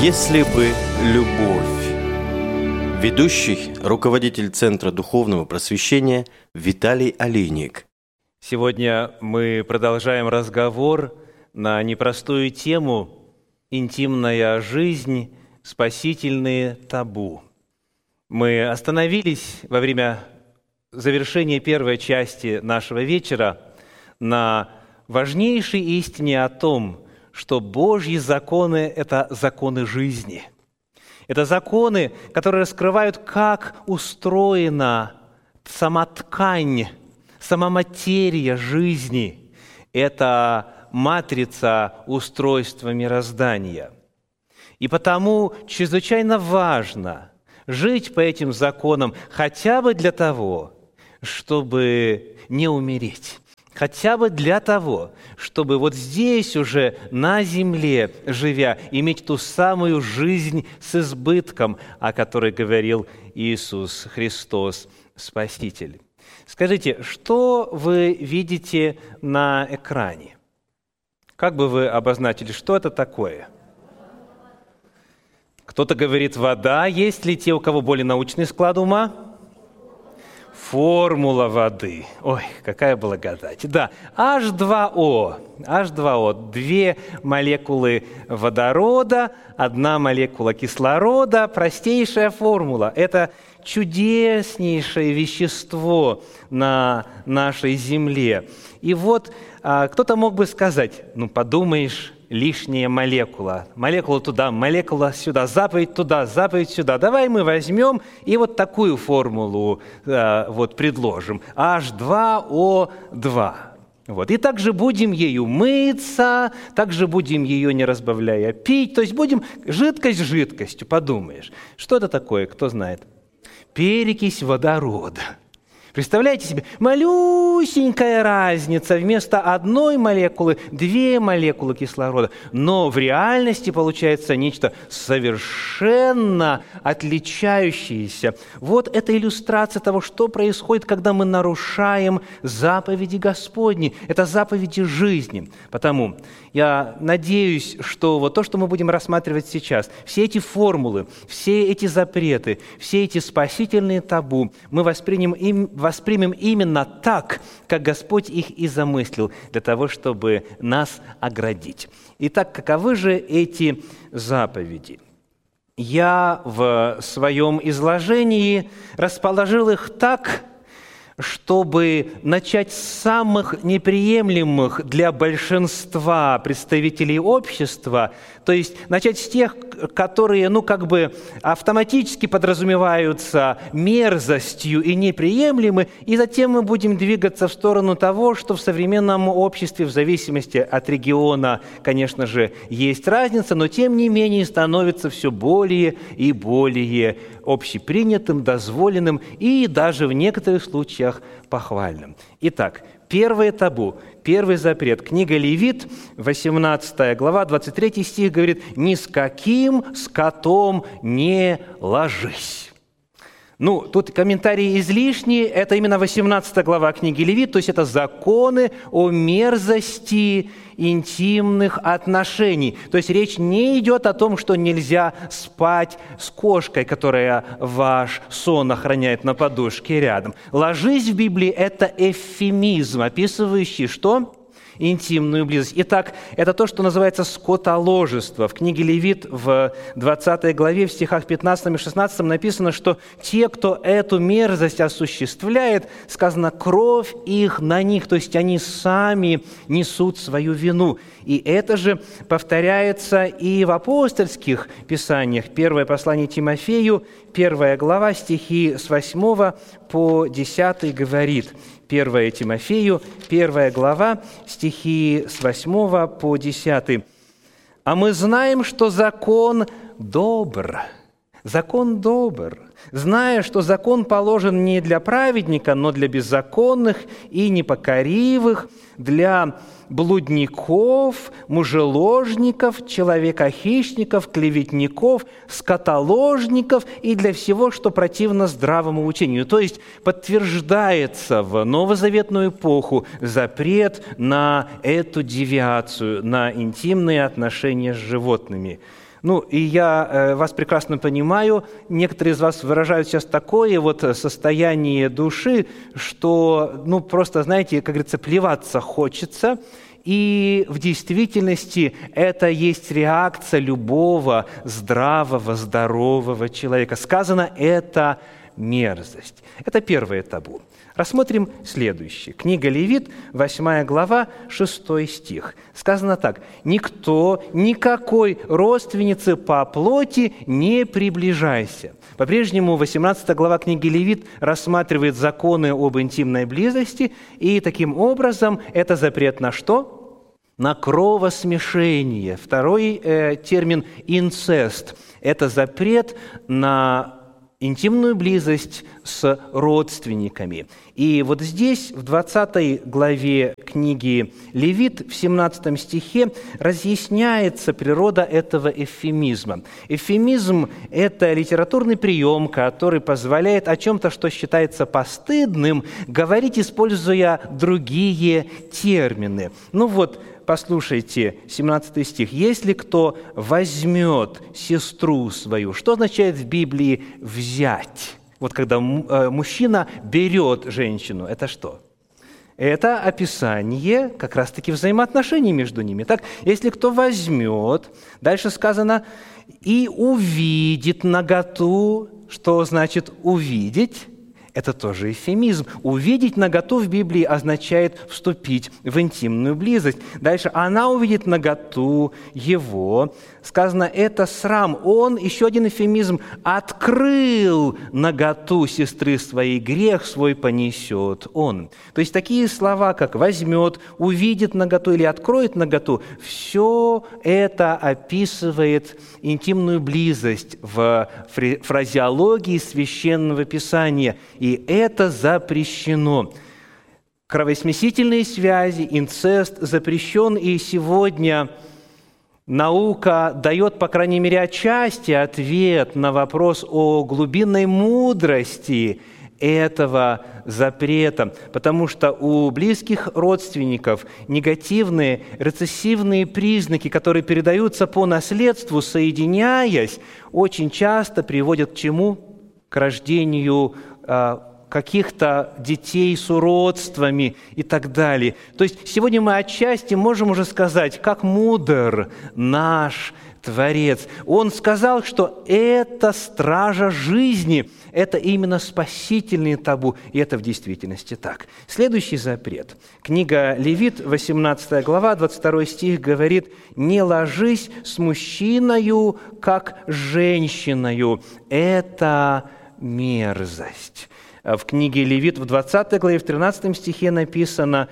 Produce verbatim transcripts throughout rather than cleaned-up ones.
Если бы любовь. Ведущий, руководитель Центра духовного просвещения Виталий Олейник. Сегодня мы продолжаем разговор на непростую тему «Интимная жизнь. Спасительные табу». Мы остановились во время завершения первой части нашего вечера на важнейшей истине о том, что Божьи законы – это законы жизни. Это законы, которые раскрывают, как устроена сама ткань, сама материя жизни. Это матрица устройства мироздания. И потому чрезвычайно важно жить по этим законам хотя бы для того, чтобы не умереть. Хотя бы для того, чтобы вот здесь уже, на земле, живя, иметь ту самую жизнь с избытком, о которой говорил Иисус Христос, Спаситель. Скажите, что вы видите на экране? Как бы вы обозначили, что это такое? Кто-то говорит «вода». Есть ли те, у кого более научный склад ума? Формула воды. Ой, какая благодать. Да, эйч два о. эйч два о. Две молекулы водорода, одна молекула кислорода. Простейшая формула. Это чудеснейшее вещество на нашей Земле. И вот а, кто-то мог бы сказать, ну подумаешь, лишняя молекула. Молекула туда, молекула сюда, заповедь туда, заповедь сюда. Давай мы возьмем и вот такую формулу э, вот предложим. эйч два о два. Вот. И также будем ею мыться, также будем ее, не разбавляя, пить. То есть будем жидкость жидкостью, подумаешь. Что это такое, кто знает? Перекись водорода. Представляете себе, малюсенькая разница, вместо одной молекулы две молекулы кислорода. Но в реальности получается нечто совершенно отличающееся. Вот это иллюстрация того, что происходит, когда мы нарушаем заповеди Господни. Это заповеди жизни. Потому я надеюсь, что вот то, что мы будем рассматривать сейчас, все эти формулы, все эти запреты, все эти спасительные табу, мы воспримем им воспримем именно так, как Господь их и замыслил, для того, чтобы нас оградить. Итак, каковы же эти заповеди? Я в своем изложении расположил их так, чтобы начать с самых неприемлемых для большинства представителей общества, то есть начать с тех, которые, ну, как бы автоматически подразумеваются мерзостью и неприемлемы, и затем мы будем двигаться в сторону того, что в современном обществе, в зависимости от региона, конечно же, есть разница, но тем не менее становится все более и более общепринятым, дозволенным и даже в некоторых случаях похвальным. Итак, первое табу, первый запрет. Книга Левит, восемнадцатая глава, двадцать третий стих говорит: «Ни с каким скотом не ложись». Ну, тут комментарии излишние, это именно восемнадцатая глава книги Левит, то есть это законы о мерзости интимных отношений. То есть речь не идет о том, что нельзя спать с кошкой, которая ваш сон охраняет на подушке рядом. «Ложись» в Библии – это эвфемизм, описывающий что? Интимную близость. Итак, это то, что называется скотоложество. В книге Левит в двадцатой главе, в стихах пятнадцатом и шестнадцатом написано, что те, кто эту мерзость осуществляет, сказано, кровь их на них, то есть они сами несут свою вину. И это же повторяется и в апостольских писаниях. Первое послание Тимофею, первая глава, стихи с восьмого по десятый говорит. первое Тимофею, первая глава, стихи с восьмого по десятый. «А мы знаем, что закон добр». Закон добр, зная, что закон положен не для праведника, но для беззаконных и непокоривых, для блудников, мужеложников, человекохищников, клеветников, скотоложников и для всего, что противно здравому учению. То есть подтверждается в новозаветную эпоху запрет на эту девиацию, на интимные отношения с животными. Ну, и я э, вас прекрасно понимаю, некоторые из вас выражают сейчас такое вот состояние души, что, ну, просто, знаете, как говорится, плеваться хочется, и в действительности это есть реакция любого здравого, здорового человека. Сказано, это мерзость. Это первое табу. Рассмотрим следующее. Книга Левит, восьмая глава, шестой стих. Сказано так: «Никто, никакой родственнице по плоти не приближайся». По-прежнему восемнадцатая глава книги Левит рассматривает законы об интимной близости, и таким образом это запрет на что? На кровосмешение. Второй э, термин «инцест» – это запрет на интимную близость с родственниками. И вот здесь, в двадцатой главе книги Левит, в семнадцатом стихе, разъясняется природа этого эвфемизма. Эвфемизм – это литературный прием, который позволяет о чем-то, что считается постыдным, говорить, используя другие термины. Ну вот, послушайте, семнадцатый стих. «Если кто возьмет сестру свою», что означает в Библии «взять»? Вот когда мужчина берет женщину, это что? Это описание как раз-таки взаимоотношений между ними. Так, если кто возьмет, дальше сказано, и увидит наготу, что значит увидеть? Это тоже эвфемизм. Увидеть наготу в Библии означает вступить в интимную близость. Дальше она увидит наготу его. Сказано, это срам. Он, еще один эвфемизм, открыл наготу сестры своей, грех свой понесет он. То есть такие слова, как возьмет, увидит наготу или откроет наготу, все это описывает интимную близость в фразеологии Священного Писания. И это запрещено. Кровосмесительные связи, инцест запрещен, и сегодня наука дает, по крайней мере, отчасти ответ на вопрос о глубинной мудрости этого запрета, потому что у близких родственников негативные рецессивные признаки, которые передаются по наследству, соединяясь, очень часто приводят к чему? К рождению каких-то детей с уродствами и так далее. То есть сегодня мы отчасти можем уже сказать, как мудр наш Творец. Он сказал, что это стража жизни, это именно спасительный табу, и это в действительности так. Следующий запрет. Книга Левит, восемнадцатая глава, двадцать второй стих говорит: «Не ложись с мужчиною, как с женщиною». Это мерзость. В книге Левит в двадцатой главе, в тринадцатом стихе написано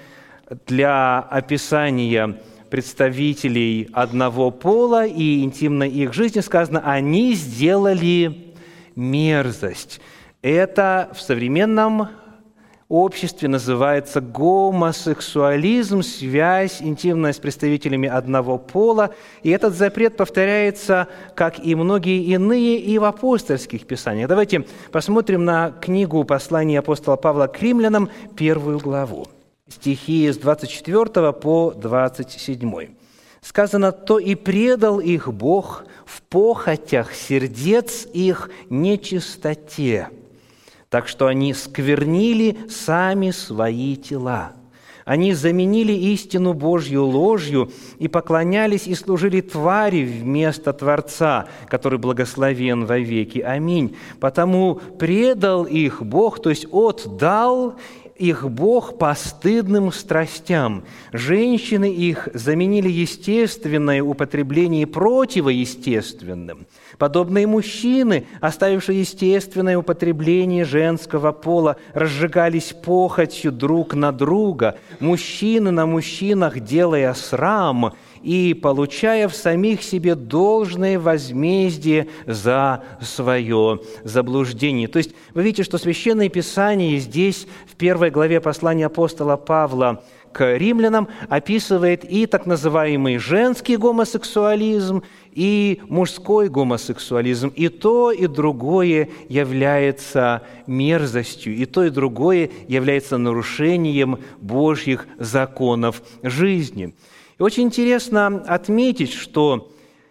для описания представителей одного пола и интимной их жизни сказано: «Они сделали мерзость». Это в современном обществе называется гомосексуализм, связь интимная с представителями одного пола. И этот запрет повторяется, как и многие иные, и в апостольских писаниях. Давайте посмотрим на книгу послания апостола Павла к римлянам, первую главу. Стихи с двадцать четвёртого по двадцать седьмой. Сказано: «То и предал их Бог в похотях сердец их нечистоте, так что они сквернили сами свои тела. Они заменили истину Божью ложью и поклонялись и служили твари вместо Творца, который благословен вовеки. Аминь. Потому предал их Бог, то есть отдал их Бог постыдным страстям. Женщины их заменили естественное употребление противоестественным. Подобные мужчины, оставившие естественное употребление женского пола, разжигались похотью друг на друга, мужчины на мужчинах, делая срам и получая в самих себе должное возмездие за свое заблуждение». То есть вы видите, что Священное Писание здесь, в первой главе послания апостола Павла к римлянам, описывает и так называемый женский гомосексуализм, и мужской гомосексуализм. И то, и другое является мерзостью, и то, и другое является нарушением Божьих законов жизни. И очень интересно отметить, что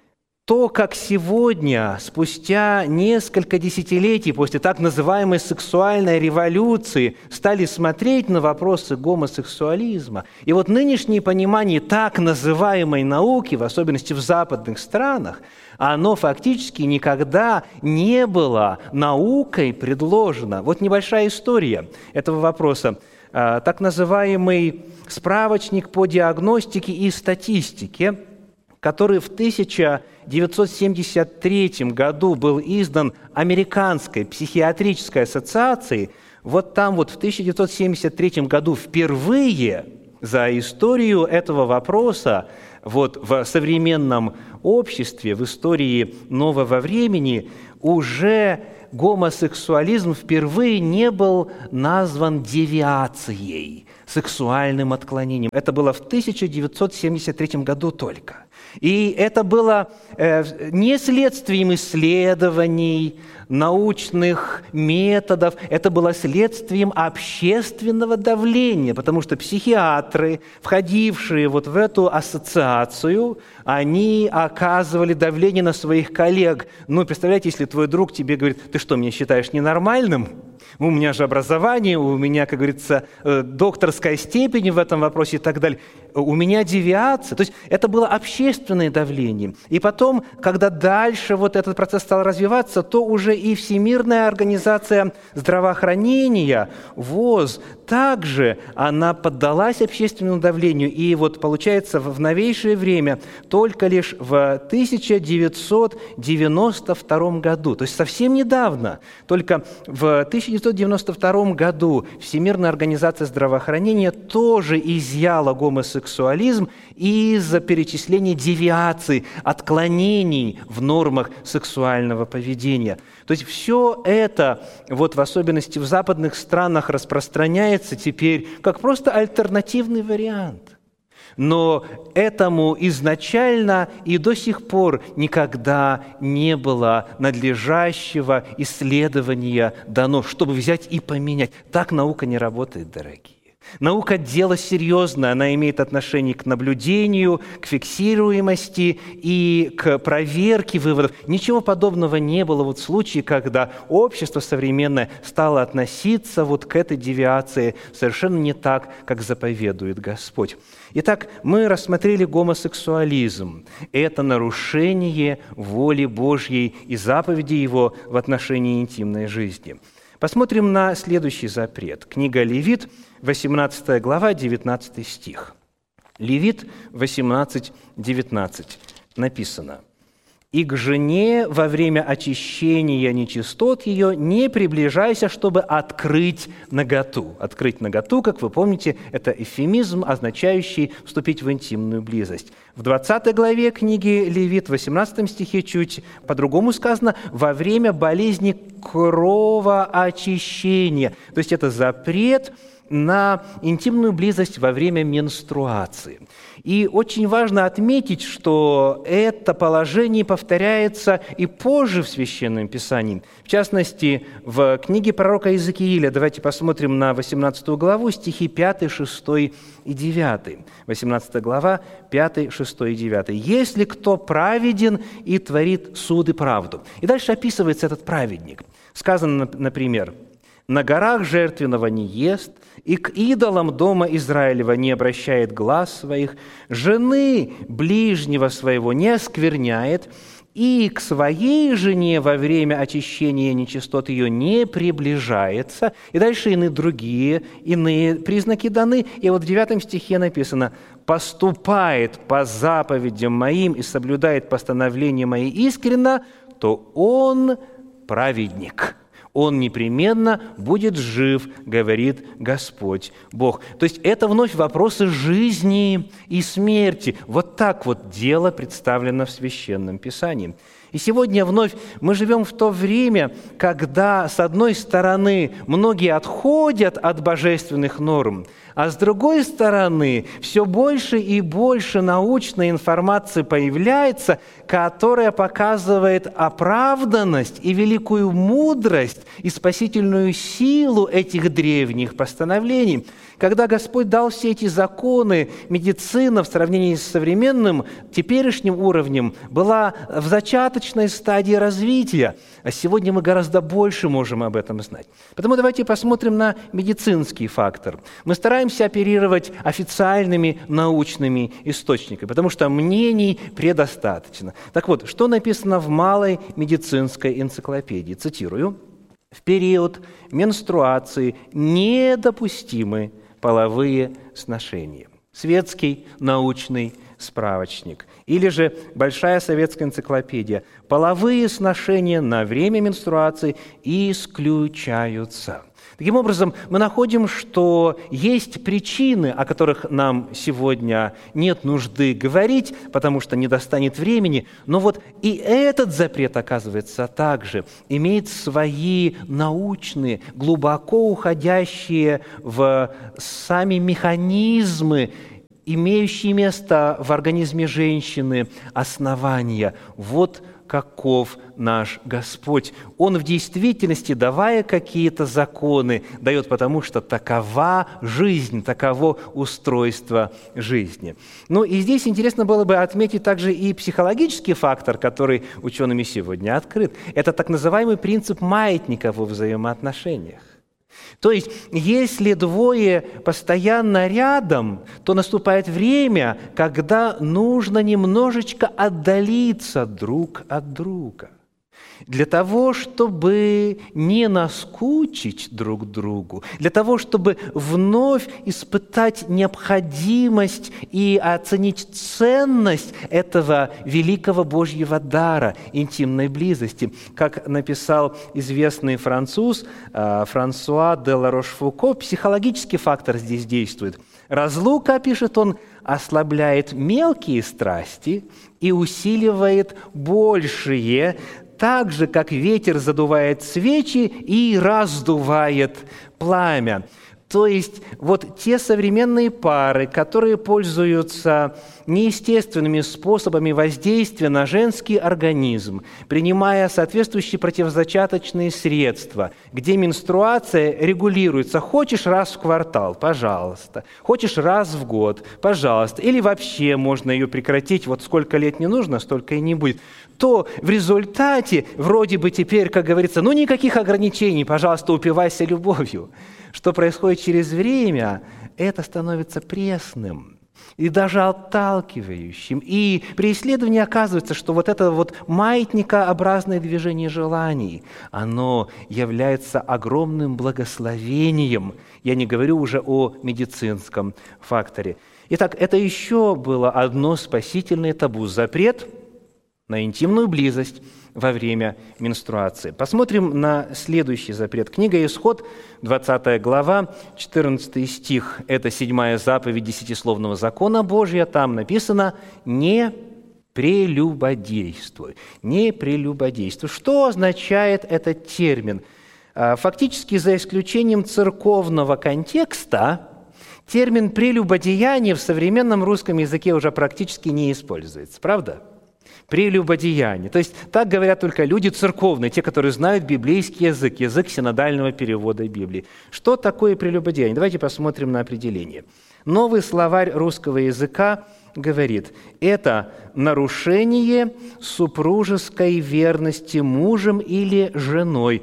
то, как сегодня, спустя несколько десятилетий после так называемой сексуальной революции, стали смотреть на вопросы гомосексуализма. И вот нынешнее понимание так называемой науки, в особенности в западных странах, оно фактически никогда не было наукой предложено. Вот небольшая история этого вопроса. Так называемый справочник по диагностике и статистике, который в тысяча девятьсот семьдесят третьем году был издан Американской психиатрической ассоциацией, вот там вот в тысяча девятьсот семьдесят третьем году впервые за историю этого вопроса вот в современном обществе, в истории нового времени уже гомосексуализм впервые не был назван девиацией, сексуальным отклонением. Это было в тысяча девятьсот семьдесят третьем году только. И это было э, не следствием исследований, научных методов, это было следствием общественного давления, потому что психиатры, входившие вот в эту ассоциацию, они оказывали давление на своих коллег. Ну, представляете, если твой друг тебе говорит: ты что, меня считаешь ненормальным? У меня же образование, у меня, как говорится, докторская степень в этом вопросе и так далее. У меня девиация. То есть это было общественное давление. И потом, когда дальше вот этот процесс стал развиваться, то уже и Всемирная организация здравоохранения, ВОЗ, также она поддалась общественному давлению. И вот получается в новейшее время только лишь в тысяча девятьсот девяносто втором году, то есть совсем недавно, только в тысяча девятьсот девяносто втором году Всемирная организация здравоохранения тоже изъяла гомосексуализм из-за перечисления девиаций, отклонений в нормах сексуального поведения. То есть все это, вот в особенности в западных странах, распространяется теперь как просто альтернативный вариант. Но этому изначально и до сих пор никогда не было надлежащего исследования дано, чтобы взять и поменять. Так наука не работает, дорогие. Наука – дело серьезное, она имеет отношение к наблюдению, к фиксируемости и к проверке выводов. Ничего подобного не было вот в случае, когда общество современное стало относиться вот к этой девиации совершенно не так, как заповедует Господь. Итак, мы рассмотрели гомосексуализм. Это нарушение воли Божьей и заповеди Его в отношении интимной жизни. Посмотрим на следующий запрет. Книга Левит, восемнадцатая глава, девятнадцатый стих. Левит восемнадцать, девятнадцать. Написано: «И к жене во время очищения нечистот ее не приближайся, чтобы открыть наготу». Открыть наготу, как вы помните, это эвфемизм, означающий вступить в интимную близость. В двадцатой главе книги Левит, в восемнадцатом стихе чуть по-другому сказано: «во время болезни кровоочищения». То есть это запрет на интимную близость во время менструации. И очень важно отметить, что это положение повторяется и позже в Священном Писании. В частности, в книге пророка Иезекииля, давайте посмотрим на восемнадцатую главу, стихи пятый, шестой и девятый. восемнадцатая глава, пятый, шестой и девятый. «Если кто праведен и творит суд и правду». И дальше описывается этот праведник. Сказано, например: «На горах жертвенного не ест, и к идолам дома Израилева не обращает глаз своих, жены ближнего своего не оскверняет, и к своей жене во время очищения нечистот ее не приближается». И дальше иные другие, иные признаки даны. И вот в девятом стихе написано: «Поступает по заповедям моим и соблюдает постановления мои искренно, то он праведник. Он непременно будет жив, говорит Господь Бог». То есть это вновь вопросы жизни и смерти. Вот так вот дело представлено в Священном Писании. И сегодня вновь мы живем в то время, когда, с одной стороны, многие отходят от божественных норм, а с другой стороны, все больше и больше научной информации появляется, которая показывает оправданность и великую мудрость и спасительную силу этих древних постановлений. Когда Господь дал все эти законы, медицина в сравнении с современным, теперешним уровнем была в зачаточной стадии развития, а сегодня мы гораздо больше можем об этом знать. Поэтому давайте посмотрим на медицинский фактор. Мы стараемся оперировать официальными научными источниками, потому что мнений предостаточно. Так вот, что написано в Малой медицинской энциклопедии? Цитирую. «В период менструации недопустимы половые сношения». Светский научный справочник. Или же Большая советская энциклопедия. Половые сношения на время менструации исключаются. Таким образом, мы находим, что есть причины, о которых нам сегодня нет нужды говорить, потому что не достанет времени, но вот и этот запрет, оказывается, также имеет свои научные, глубоко уходящие в сами механизмы, имеющие место в организме женщины, основания. Вот каков наш Господь. Он в действительности, давая какие-то законы, дает потому, что такова жизнь, таково устройство жизни. Ну и здесь интересно было бы отметить также и психологический фактор, который учеными сегодня открыт. Это так называемый принцип маятника во взаимоотношениях. То есть, если двое постоянно рядом, то наступает время, когда нужно немножечко отдалиться друг от друга. Для того, чтобы не наскучить друг другу, для того, чтобы вновь испытать необходимость и оценить ценность этого великого Божьего дара, интимной близости. Как написал известный француз Франсуа де ла Рошфуко, психологический фактор здесь действует. Разлука, пишет он, ослабляет мелкие страсти и усиливает большие, так же, как ветер задувает свечи и раздувает пламя. То есть вот те современные пары, которые пользуются неестественными способами воздействия на женский организм, принимая соответствующие противозачаточные средства, где менструация регулируется. Хочешь раз в квартал – пожалуйста. Хочешь раз в год – пожалуйста. Или вообще можно ее прекратить, вот сколько лет не нужно, столько и не будет. То в результате вроде бы теперь, как говорится, ну никаких ограничений, пожалуйста, упивайся любовью. Что происходит через время, это становится пресным и даже отталкивающим. И при исследовании оказывается, что вот это вот маятникообразное движение желаний, оно является огромным благословением. Я не говорю уже о медицинском факторе. Итак, это еще было одно спасительное табу – запрет на интимную близость во время менструации. Посмотрим на следующий запрет. Книга «Исход», двадцатая глава, четырнадцатый стих. Это седьмая заповедь десятисловного закона Божия. Там написано «не прелюбодействуй». «Не прелюбодействуй». Что означает этот термин? Фактически, за исключением церковного контекста, термин «прелюбодеяние» в современном русском языке уже практически не используется. Правда? Прелюбодеяние. То есть так говорят только люди церковные, те, которые знают библейский язык, язык синодального перевода Библии. Что такое прелюбодеяние? Давайте посмотрим на определение. Новый словарь русского языка говорит, это нарушение супружеской верности мужем или женой,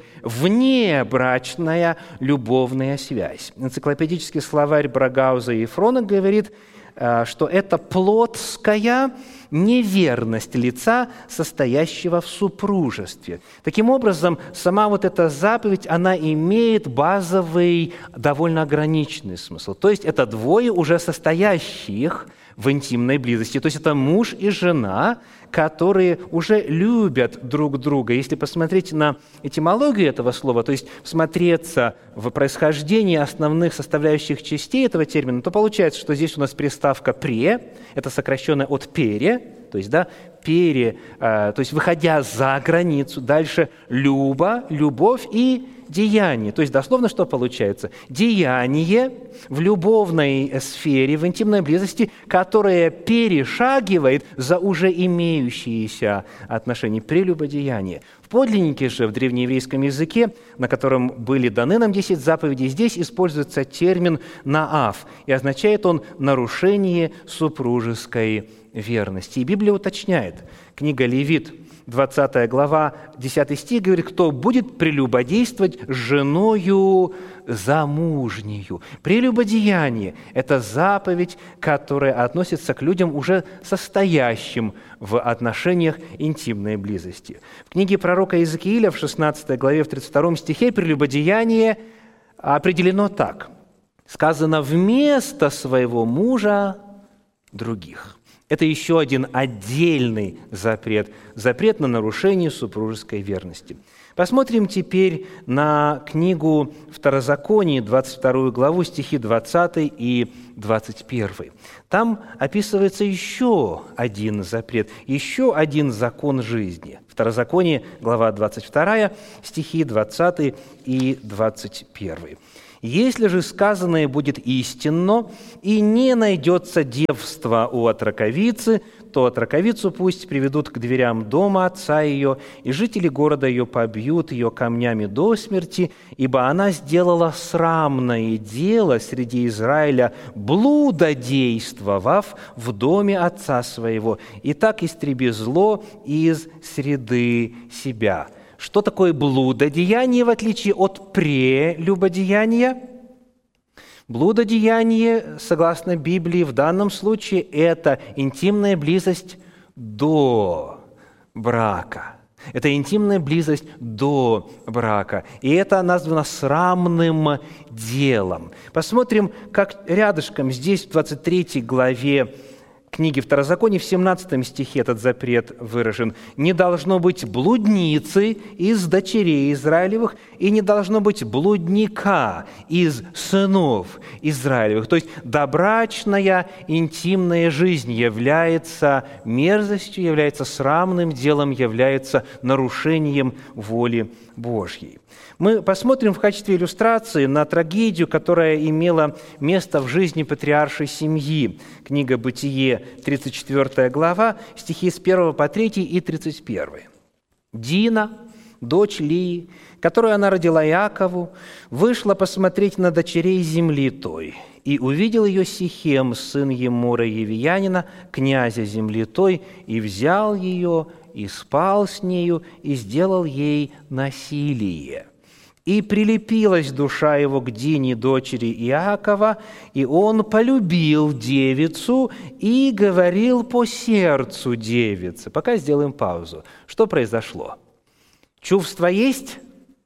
внебрачная любовная связь. Энциклопедический словарь Брагауза и Ефрона говорит, что это плотская неверность лица, состоящего в супружестве. Таким образом, сама вот эта заповедь, она имеет базовый, довольно ограниченный смысл. То есть это двое уже состоящих в интимной близости. То есть это муж и жена, которые уже любят друг друга. Если посмотреть на этимологию этого слова, то есть всмотреться в происхождение основных составляющих частей этого термина, то получается, что здесь у нас приставка «пре», это сокращенное от «пере», то есть, да, «пере», э, то есть выходя за границу, дальше «люба», «любовь» и деяние. То есть дословно что получается? Деяние в любовной сфере, в интимной близости, которое перешагивает за уже имеющиеся отношения, прелюбодеяние. В подлиннике же, в древнееврейском языке, на котором были даны нам десять заповедей, здесь используется термин «наав», и означает он «нарушение супружеской верности». И Библия уточняет, книга Левит, двадцатая глава, десятый стих говорит, кто будет прелюбодействовать с женою замужнею. Прелюбодеяние – это заповедь, которая относится к людям, уже состоящим в отношениях интимной близости. В книге пророка Иезекииля в шестнадцатой главе, в тридцать втором стихе прелюбодеяние определено так. Сказано «вместо своего мужа других». Это еще один отдельный запрет, запрет на нарушение супружеской верности. Посмотрим теперь на книгу Второзаконие, двадцать вторую главу, стихи двадцатый и двадцать первый. Там описывается еще один запрет, еще один закон жизни. Второзаконие, глава двадцать вторая, стихи двадцатый и двадцать первый. «Если же сказанное будет истинно, и не найдется девства у отроковицы, то отроковицу пусть приведут к дверям дома отца ее, и жители города ее побьют ее камнями до смерти, ибо она сделала срамное дело среди Израиля, блудодействовав в доме отца своего, и так истреби зло из среды себя». Что такое блудодеяние, в отличие от прелюбодеяния? Блудодеяние, согласно Библии, в данном случае это интимная близость до брака. Это интимная близость до брака. И это названо срамным делом. Посмотрим, как рядышком здесь, в двадцать третьей главе книги Второзакония, в семнадцатом стихе этот запрет выражен. «Не должно быть блудницы из дочерей Израилевых, и не должно быть блудника из сынов Израилевых». То есть добрачная интимная жизнь является мерзостью, является срамным делом, является нарушением воли Божьей. Мы посмотрим в качестве иллюстрации на трагедию, которая имела место в жизни патриаршей семьи. Книга «Бытие», тридцать четвёртая глава, стихи с первого по третий и тридцать первый. «Дина, дочь Лии, которую она родила Иакову, вышла посмотреть на дочерей земли той, и увидел ее Сихем, сын Емура Евиянина, князя земли той, и взял ее, и спал с нею, и сделал ей насилие. И прилепилась душа его к Дине, дочери Иакова, и он полюбил девицу и говорил по сердцу девицы». Пока сделаем паузу. Что произошло? Чувство есть?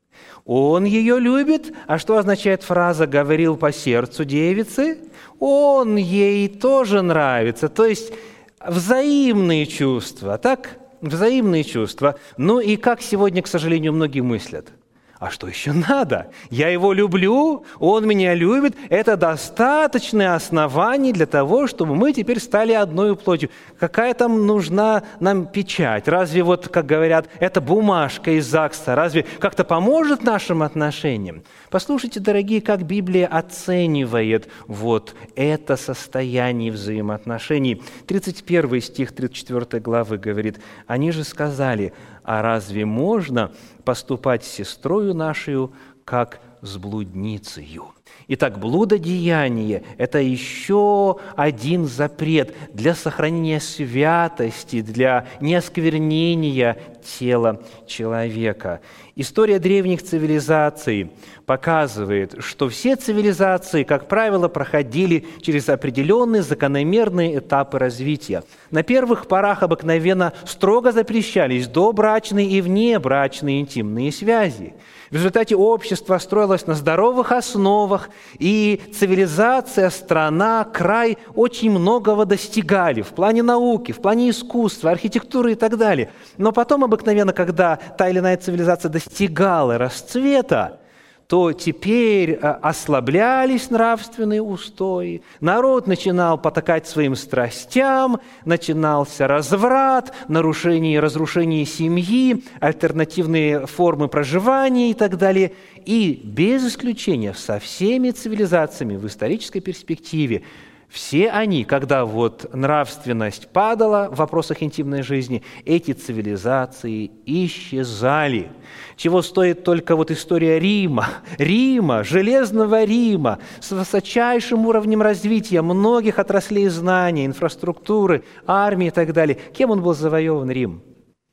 Он ее любит. А что означает фраза «говорил по сердцу девицы»? Он ей тоже нравится. То есть взаимные чувства, так? Взаимные чувства. Ну и как сегодня, к сожалению, многие мыслят? А что еще надо? Я его люблю, он меня любит. Это достаточное основание для того, чтобы мы теперь стали одной плотью. Какая там нужна нам печать? Разве вот, как говорят, эта бумажка из ЗАГСа, разве как-то поможет нашим отношениям? Послушайте, дорогие, как Библия оценивает вот это состояние взаимоотношений. тридцать первый стих тридцать четвёртой главы говорит: «Они же сказали: а разве можно поступать с сестрою нашей, как с блудницею?» Итак, блудодеяние – это еще один запрет для сохранения святости, для неосквернения тела человека. История древних цивилизаций показывает, что все цивилизации, как правило, проходили через определенные закономерные этапы развития. На первых порах обыкновенно строго запрещались добрачные и внебрачные интимные связи. В результате общество строилось на здоровых основах, и цивилизация, страна, край очень многого достигали в плане науки, в плане искусства, архитектуры и так далее. Но потом обыкновенно, когда та или иная цивилизация достигала расцвета, то теперь ослаблялись нравственные устои, народ начинал потакать своим страстям, начинался разврат, нарушение и разрушение семьи, альтернативные формы проживания и так далее. И без исключения со всеми цивилизациями в исторической перспективе все они, когда вот нравственность падала в вопросах интимной жизни, эти цивилизации исчезали. Чего стоит только вот история Рима, Рима, Железного Рима, с высочайшим уровнем развития многих отраслей знания, инфраструктуры, армии и так далее. Кем он был завоеван, Рим?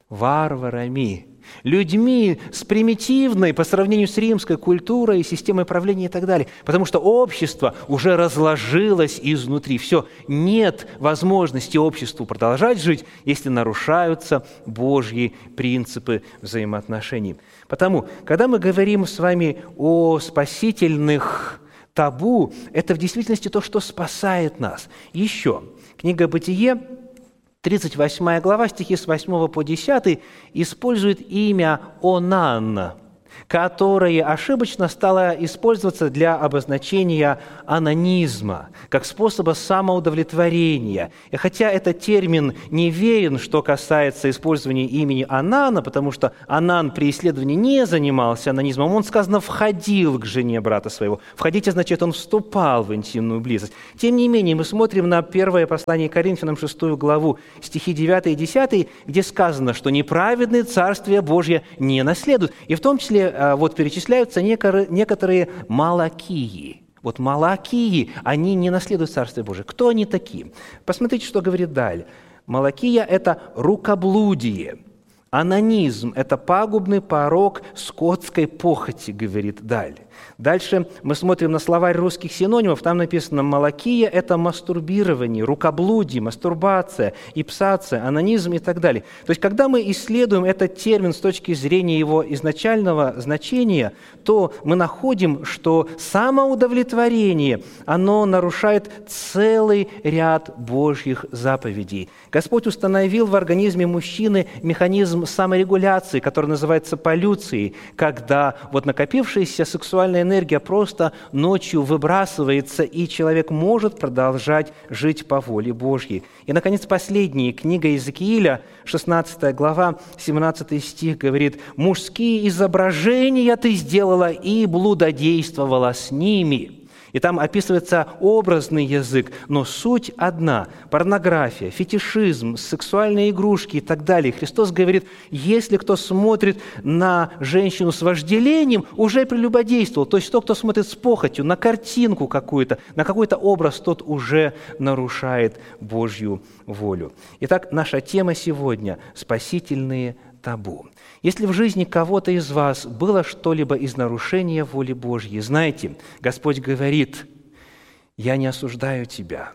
Варварами. Людьми с примитивной по сравнению с римской культурой, системой правления и так далее. Потому что общество уже разложилось изнутри. Все, нет возможности обществу продолжать жить, если нарушаются Божьи принципы взаимоотношений. Потому, когда мы говорим с вами о спасительных табу, это в действительности то, что спасает нас. Еще, книга «Бытие», тридцать восьмая глава, стихи с восьмого по десятый, использует имя Онан, которое ошибочно стало использоваться для обозначения анонизма, как способа самоудовлетворения. И хотя этот термин не верен, что касается использования имени Анана, потому что Анан при исследовании не занимался анонизмом, он, сказано, входил к жене брата своего. Входить означает, он вступал в интимную близость. Тем не менее, мы смотрим на первое послание Коринфянам, шестую главу, стихи девятый и десятый, где сказано, что неправедные Царствие Божье не наследуют. И в том числе вот перечисляются некоторые малакии. Вот малакии, они не наследуют Царствие Божие. Кто они такие? Посмотрите, что говорит далее. Малакия – это рукоблудие. Анонизм – это пагубный порок скотской похоти, говорит далее. Дальше мы смотрим на словарь русских синонимов. Там написано «малакия» – это мастурбирование, рукоблудие, мастурбация, ипсация, анонизм и так далее. То есть, когда мы исследуем этот термин с точки зрения его изначального значения, то мы находим, что самоудовлетворение, оно нарушает целый ряд Божьих заповедей. Господь установил в организме мужчины механизм саморегуляции, который называется полюцией, когда вот накопившаяся сексуальная энергия просто ночью выбрасывается, и человек может продолжать жить по воле Божьей. И, наконец, последняя книга Иезекииля, шестнадцатая глава, семнадцатый стих говорит: «Мужские изображения ты сделала и блудодействовала с ними». И там описывается образный язык, но суть одна – порнография, фетишизм, сексуальные игрушки и так далее. Христос говорит, если кто смотрит на женщину с вожделением, уже прелюбодействовал. То есть тот, кто смотрит с похотью на картинку какую-то, на какой-то образ, тот уже нарушает Божью волю. Итак, наша тема сегодня – спасительные табу. Если в жизни кого-то из вас было что-либо из нарушения воли Божьей, знайте, Господь говорит: «Я не осуждаю тебя,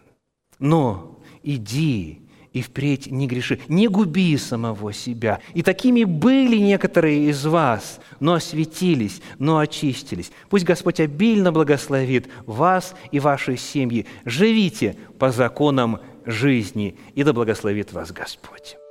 но иди и впредь не греши, не губи самого себя». И такими были некоторые из вас, но осветились, но очистились. Пусть Господь обильно благословит вас и ваши семьи. Живите по законам жизни, и да благословит вас Господь.